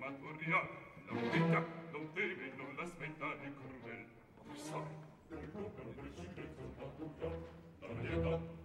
amatoriale, non vita, non teme, non l'aspettare crudel. Sai, del popolo del silenzio naturale, la varietà